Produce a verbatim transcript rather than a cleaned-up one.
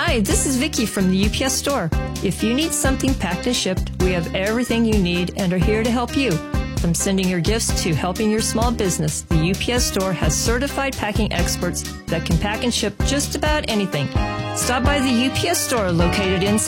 Hi, this is Vicki from the U P S Store. If you need something packed and shipped, we have everything you need and are here to help you. From sending your gifts to helping your small business, the U P S Store has certified packing experts that can pack and ship just about anything. Stop by the U P S Store located in